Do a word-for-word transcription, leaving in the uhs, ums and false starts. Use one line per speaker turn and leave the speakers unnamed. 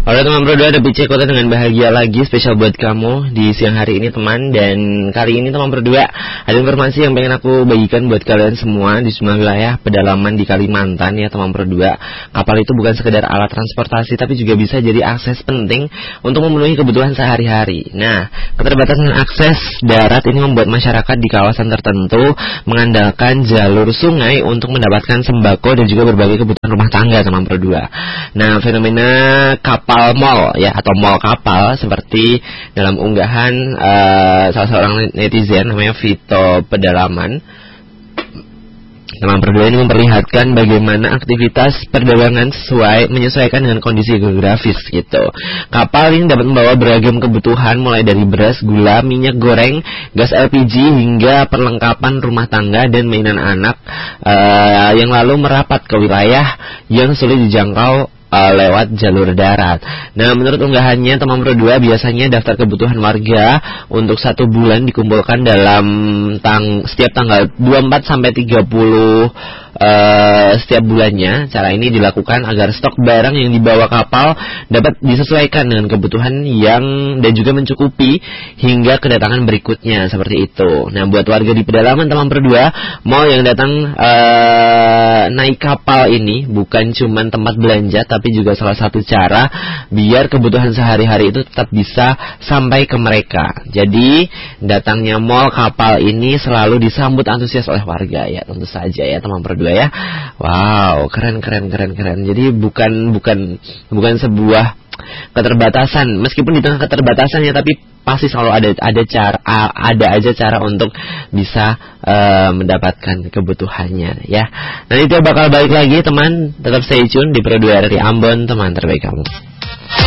Halo teman berdua, ada Bice Kota dengan bahagia lagi spesial buat kamu di siang hari ini teman. Dan kali ini teman berdua ada informasi yang pengen aku bagikan buat kalian semua di semua wilayah pedalaman di Kalimantan ya teman berdua. Kapal itu bukan sekedar alat transportasi tapi juga bisa jadi akses penting untuk memenuhi kebutuhan sehari-hari. Nah, keterbatasan akses darat ini membuat masyarakat di kawasan tertentu mengandalkan jalur sungai untuk mendapatkan sembako dan juga berbagai kebutuhan rumah tangga teman berdua. Nah, fenomena kapal mall ya atau mall kapal seperti dalam unggahan uh, salah seorang netizen namanya Vito Pedalaman. Teman berdua ini memperlihatkan bagaimana aktivitas perdagangan sesuai menyesuaikan dengan kondisi geografis gitu. Kapal ini dapat membawa beragam kebutuhan mulai dari beras, gula, minyak goreng, gas L P G hingga perlengkapan rumah tangga dan mainan anak uh, yang lalu merapat ke wilayah yang sulit dijangkau Uh, lewat jalur darat. Nah, menurut unggahannya teman berdua, biasanya daftar kebutuhan warga untuk satu bulan dikumpulkan dalam tang setiap tanggal dua puluh empat sampai tiga puluh uh, setiap bulannya. Cara ini dilakukan agar stok barang yang dibawa kapal dapat disesuaikan dengan kebutuhan yang dan juga mencukupi hingga kedatangan berikutnya seperti itu. Nah, buat warga di pedalaman teman berdua, mall yang datang uh, naik kapal ini bukan cuma tempat belanja tapi juga salah satu cara biar kebutuhan sehari-hari itu tetap bisa sampai ke mereka. Jadi datangnya mall kapal ini selalu disambut antusias oleh warga ya, tentu saja ya teman berdua ya. Wow, keren keren keren keren. Jadi bukan bukan bukan sebuah keterbatasan, meskipun di tengah keterbatasannya tapi pasti selalu ada ada cara ada aja cara untuk bisa uh, mendapatkan kebutuhannya ya. Nanti itu bakal balik lagi teman, tetap stay tune di Pro dua R T Ambon, teman terbaik kamu.